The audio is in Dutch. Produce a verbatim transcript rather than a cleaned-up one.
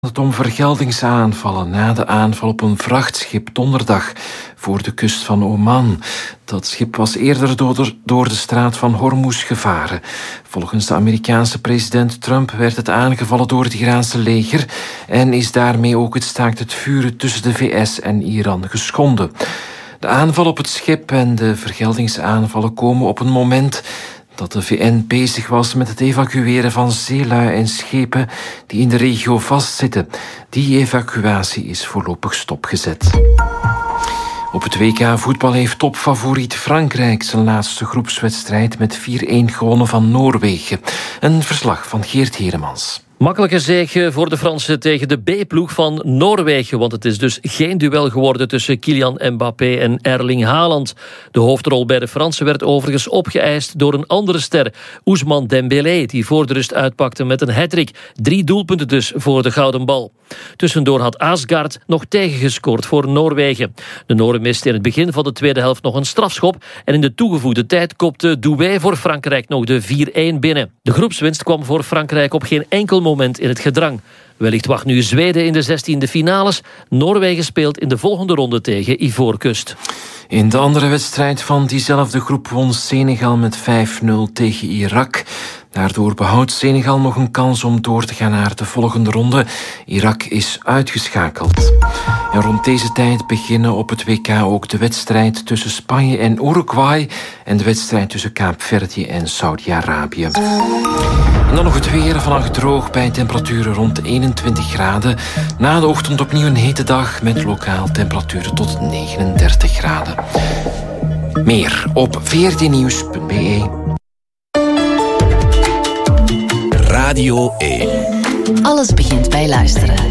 Het om vergeldingsaanvallen na de aanval op een vrachtschip donderdag voor de kust van Oman. Dat schip was eerder door, door de straat van Hormuz gevaren. Volgens de Amerikaanse president Trump werd het aangevallen door het Iraanse leger en is daarmee ook het staakt het vuren tussen de V S en Iran geschonden. De aanval op het schip en de vergeldingsaanvallen komen op een moment dat de V N bezig was met het evacueren van zeelui en schepen die in de regio vastzitten. Die evacuatie is voorlopig stopgezet. Op het W K voetbal heeft topfavoriet Frankrijk zijn laatste groepswedstrijd met vier-een gewonnen van Noorwegen. Een verslag van Geert Heremans. Makkelijke zege voor de Fransen tegen de B-ploeg van Noorwegen, want het is dus geen duel geworden tussen Kylian Mbappé en Erling Haaland. De hoofdrol bij de Fransen werd overigens opgeëist door een andere ster, Ousmane Dembélé, die voor de rust uitpakte met een hat-trick. Drie doelpunten dus voor de gouden bal. Tussendoor had Asgard nog tegengescoord voor Noorwegen. De Noren misten in het begin van de tweede helft nog een strafschop en in de toegevoegde tijd kopte Doué voor Frankrijk nog de vier-een binnen. De groepswinst kwam voor Frankrijk op geen enkel moment moment in het gedrang. Wellicht wacht nu Zweden in de zestiende finales. Noorwegen speelt in de volgende ronde tegen Ivoorkust. In de andere wedstrijd van diezelfde groep won Senegal met vijf-nul tegen Irak. Daardoor behoudt Senegal nog een kans om door te gaan naar de volgende ronde. Irak is uitgeschakeld. En rond deze tijd beginnen op het W K ook de wedstrijd tussen Spanje en Uruguay en de wedstrijd tussen Kaapverdië en Saudi-Arabië. En dan nog het weer, vannacht droog bij temperaturen rond eenentwintig graden. Na de ochtend opnieuw een hete dag met lokaal temperaturen tot negenendertig graden. Meer op v r t nieuws punt b e. Radio één. Alles begint bij luisteren.